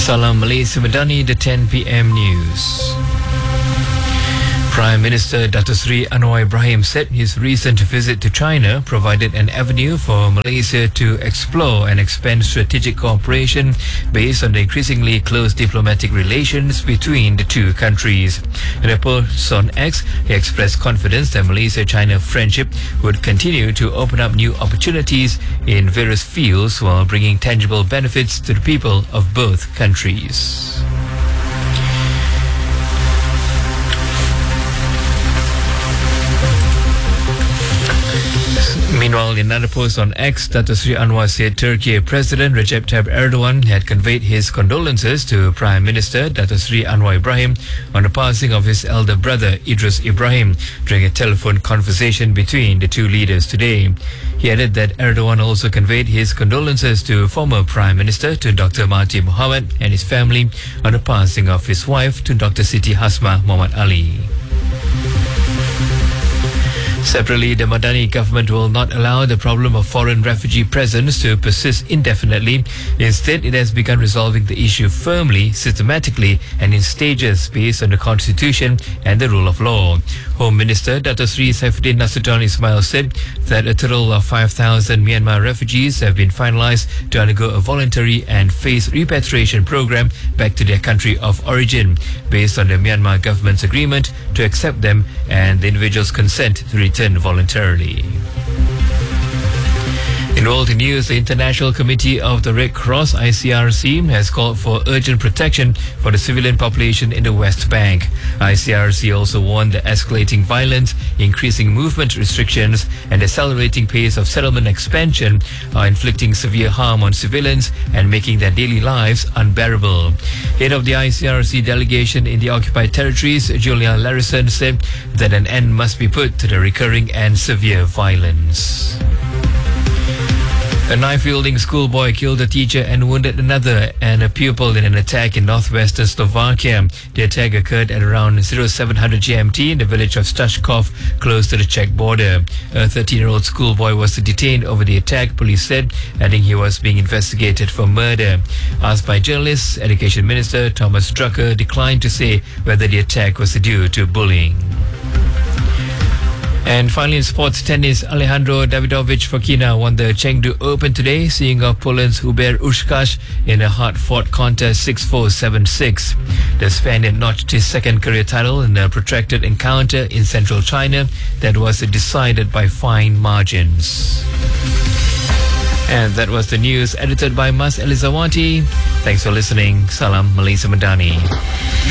Salam Malaysia Madani, the 10 p.m. news. Prime Minister Dato Sri Anwar Ibrahim said his recent visit to China provided an avenue for Malaysia to explore and expand strategic cooperation based on the increasingly close diplomatic relations between the two countries. In a post on X, he expressed confidence that Malaysia-China friendship would continue to open up new opportunities in various fields while bringing tangible benefits to the people of both countries. Meanwhile, in another post on X, Dato Sri Anwar said Turkey President Recep Tayyip Erdogan had conveyed his condolences to Prime Minister Dato Sri Anwar Ibrahim on the passing of his elder brother Idris Ibrahim during a telephone conversation between the two leaders today. He added that Erdogan also conveyed his condolences to former Prime Minister to Dr. Mahathir Mohamad and his family on the passing of his wife to Dr. Siti Hasmah Muhammad Ali. Separately, the Madani government will not allow the problem of foreign refugee presence to persist indefinitely. Instead, it has begun resolving the issue firmly, systematically, and in stages based on the constitution and the rule of law. Home Minister Dato Sri Saifuddin Nasution Ismail said that a total of 5,000 Myanmar refugees have been finalized to undergo a voluntary and phased repatriation program back to their country of origin, based on the Myanmar government's agreement to accept them and the individual's consent to return voluntarily. In world news, the International Committee of the Red Cross (ICRC) has called for urgent protection for the civilian population in the West Bank. ICRC also warned the escalating violence, increasing movement restrictions, and accelerating pace of settlement expansion are inflicting severe harm on civilians and making their daily lives unbearable. Head of the ICRC delegation in the occupied territories, Julia Larison, said that an end must be put to the recurring and severe violence. A knife-wielding schoolboy killed a teacher and wounded another and a pupil in an attack in northwestern Slovakia. The attack occurred at around 0700 GMT in the village of Stashkov, close to the Czech border. A 13-year-old schoolboy was detained over the attack, police said, adding he was being investigated for murder. Asked by journalists, Education Minister Thomas Drucker declined to say whether the attack was due to bullying. And finally, in sports tennis, Alejandro Davidovich Fokina won the Chengdu Open today, seeing off Poland's Hubert Hurkacz in a hard-fought contest 6-4, 7-6. The Spaniard notched his second career title in a protracted encounter in central China that was decided by fine margins. And that was the news edited by Mas Elizawati. Thanks for listening. Salam Malaysia Madani.